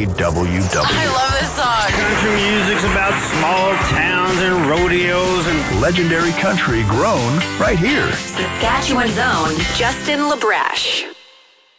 KWW. I love this song. Country music's about small towns and rodeos and Legendary country grown right here. Saskatchewan's own Justin LaBrash.